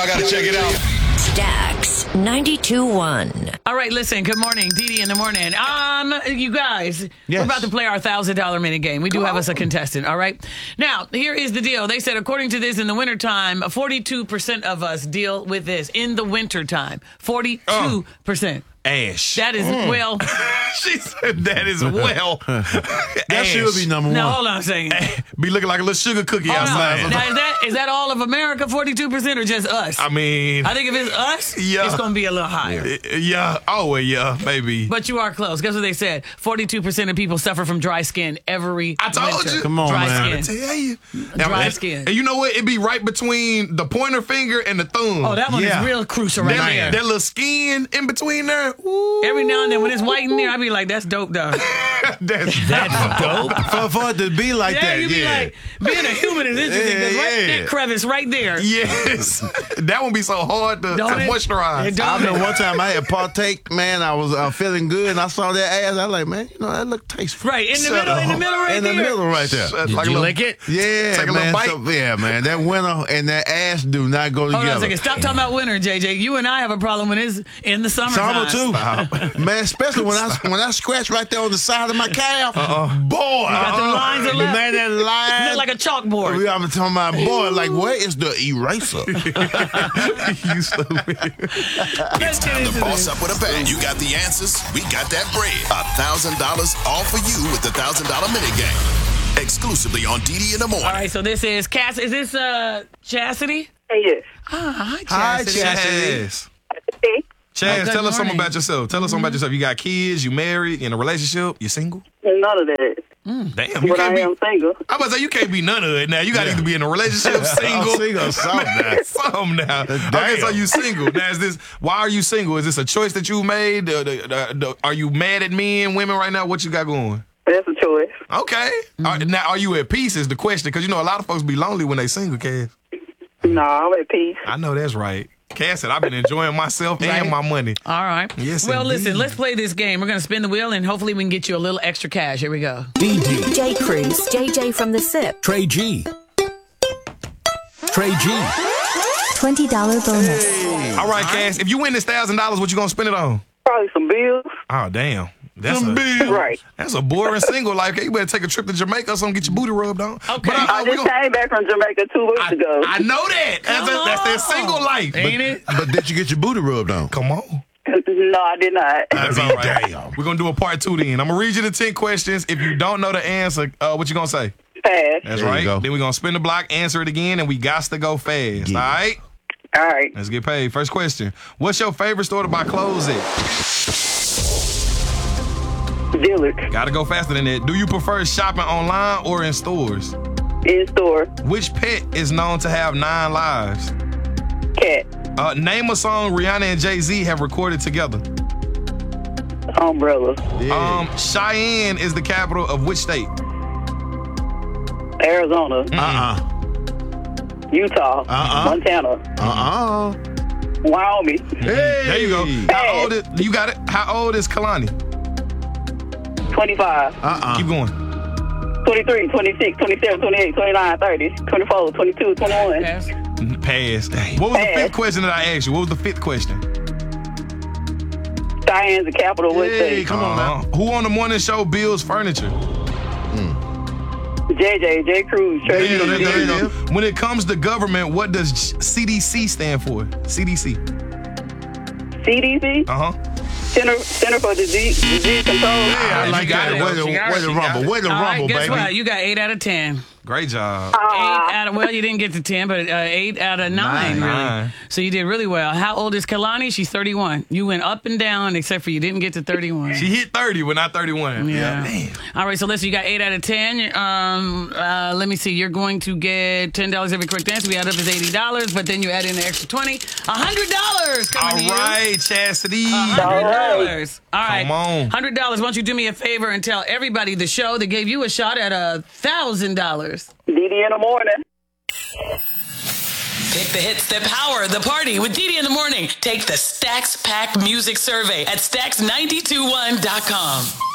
I gotta check it out. Stacks 92.1. All right, listen. Good morning, Dee in the morning. You guys, we're about to play our $1,000 minute game. We do have us a contestant. All right. Now, here is the deal. They said, according to this, in the wintertime, 42% of us deal with this in the wintertime. 42%. Ash. That is well. She said that is well. That should be number one. Now, hold on a second. Be looking like a little sugar cookie Hold on. outside. Now, is that all of America, 42%, or just us? I mean, I think if it's us, it's going to be a little higher. Yeah. Oh, well, yeah, maybe. But you are close. Guess what they said? 42% of people suffer from dry skin every I told winter. you. Come on, dry man. Skin. Tell you. Dry skin. And you know what? It'd be right between the pointer finger and the thumb. Oh, that one is real crucial right there. That little skin in between there. Ooh. Every now and then when it's white in there, I be like, that's dope, though. That's dope. For it to be like Yeah, that, you be like, being a human is interesting. There's that crevice right there. Yes. That would be so hard to moisturize. It I don't. remember one time I had partake, man. I was feeling good, and I saw that ass. I was like, man, that look tasteful. Right, in the middle right In there. the middle right there. Did you lick it? Yeah, Take a little man. bite? Yeah, man. That winter and that ass do not go Hold on a together. second. Stop talking about winter, JJ. You and I have a problem when it's in the summertime. Summer too, man. Especially when I scratch right there on the side of my calf. Boy. Got the lines of left. Man, that line. Look like a chalkboard. I'm talking about, boy, like, where is the eraser? You stupid. It's time to boss up with a bang. You got the answers. We got that bread. $1,000 all for you with the $1,000 minute game. Exclusively on DD in the morning. All right, so this is Cass. Is this Chastity? Yes. Hi, Hi, Chastity. Chaz. Hey. Chaz, good tell us something morning. about yourself. Tell us something about yourself. You got kids, you married, in a relationship, you single? None of that. Damn, you But I can't be. am single. I'm about to say you can't be none of it now. You got to either be in a relationship, single. Single, something now. Something now. Okay, Damn. so you single. Now, why are you single? Is this a choice that you made? Are you mad at men, women right now? What you got going? That's a choice. Okay. Now, are you at peace is the question, because you know a lot of folks be lonely when they single, Cass. No, I'm at peace. I know that's right. Cass said, I've been enjoying myself and my money. All right. Yes, well, indeed. listen, let's play this game. We're going to spin the wheel, and hopefully we can get you a little extra cash. Here we go. DD, J. Cruz, JJ from the SIP. Trey G. Trey G. $20 bonus. All right, Cass, if you win this $1,000, what you going to spend it on? Probably some bills. Oh, damn. Right. That's a boring single life. You better take a trip to Jamaica or something, get your booty rubbed on. Okay. But I just came back from Jamaica 2 weeks ago. I know that. That's their single life. Ain't it? But did you get your booty rubbed on? Come on. No, I did not. That's all right. Damn. We're going to do a part 2 then. I'm going to read you the 10 questions. If you don't know the answer, what you going to say? Fast. That's There you right. go. Then we're going to spin the block, answer it again, and we got to go fast. Yeah. All right? All right. Let's get paid. First question. What's your favorite store to buy clothes at? Dillard. Got to go faster than that. Do you prefer shopping online or in stores? In store. Which pet is known to have 9 lives? Cat. Name a song Rihanna and Jay-Z have recorded together. Umbrella. Cheyenne is the capital of which state? Arizona. Utah. Montana. Wyoming. Hey. There you go. How old is, you got it? How old is Kalani? 25. Keep going. 23, 26, 27, 28, 29, 30, 24, 22, 21. Pass. Pass. What was the Pass. 5th question that I asked you? What was the 5th question? Cheyenne's the capital of what Hey, state? come on now. Who on the morning show builds furniture? J. Cruz. There Trey you go, G. there you go. When it comes to government, what does CDC stand for? CDC. CDC? Center for Disease Control. Yeah, I like got that. it. Way to rumble. Way to All right, rumble, guess baby. what? You got 8 out of 10. Great job. 8 out of, well, you didn't get to 10, but 8 out of 9, really. 9. So you did really well. How old is Kalani? She's 31. You went up and down, except for you didn't get to 31. She hit 30, but not 31. Yeah. Man. All right, so listen, you got 8 out of 10. Let me see. You're going to get $10 every correct answer. We add up as $80, but then you add in an extra $20. $100 coming to you. All right, Chastity. $100. All right. Come on. $100. Why don't you do me a favor and tell everybody the show that gave you a shot at $1,000. DD in the morning. Pick the hits that power the party with DD in the morning. Take the Stacks Pack Music Survey at Stacks921.com.